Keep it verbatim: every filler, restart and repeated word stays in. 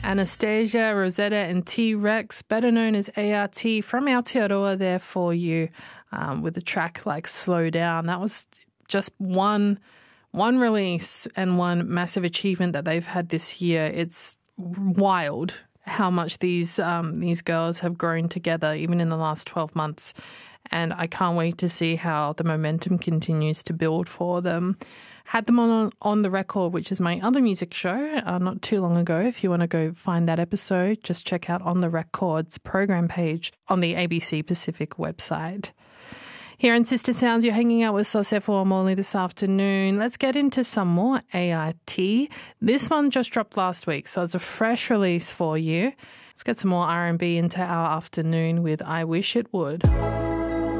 Anastasia, Rosetta and T-Rex, better known as A R T, from Aotearoa there for you um, with a track like Slow Down. That was just one one release and one massive achievement that they've had this year. It's wild how much these um, these girls have grown together even in the last twelve months. And I can't wait to see how the momentum continues to build for them. Had them on on the record, which is my other music show, uh, not too long ago. If you want to go find that episode, just check out On the Records program page on the A B C Pacific website. Here in Sister Sounds, you're hanging out with Sosefo Omoli this afternoon. Let's get into some more A R T. This one just dropped last week, so it's a fresh release for you. Let's get some more R and B into our afternoon with I Wish It Would.